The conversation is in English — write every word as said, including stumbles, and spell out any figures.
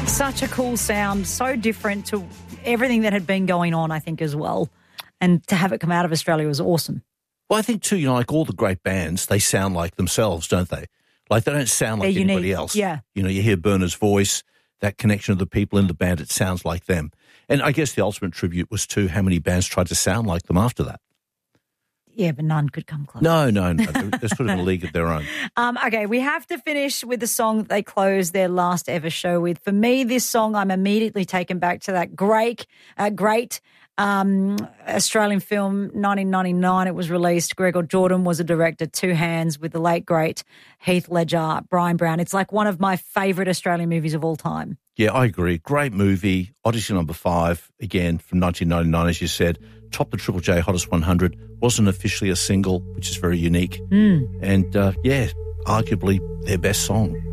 Such a cool sound, so different to everything that had been going on, I think, as well. And to have it come out of Australia was awesome. Well, I think, too, you know, like all the great bands, they sound like themselves, don't they? Like they don't sound like They're anybody unique. else. Yeah. You know, you hear Burner's voice, that connection of the people in the band, it sounds like them. And I guess the ultimate tribute was to how many bands tried to sound like them after that. Yeah, but none could come close. No, no, no. They're, they're sort of a league of their own. Um, okay, we have to finish with the song that they closed their last ever show with. For me, this song, I'm immediately taken back to that great, uh, great um, Australian film, nineteen ninety-nine. It was released. Gregor Jordan was a director, Two Hands, with the late, great Heath Ledger, Brian Brown. It's like one of my favourite Australian movies of all time. Yeah, I agree. Great movie. Odyssey number five, again, from nineteen ninety-nine, as you said. Topped the Triple J Hottest one hundred. Wasn't officially a single, which is very unique. Mm. And, uh, yeah, arguably their best song.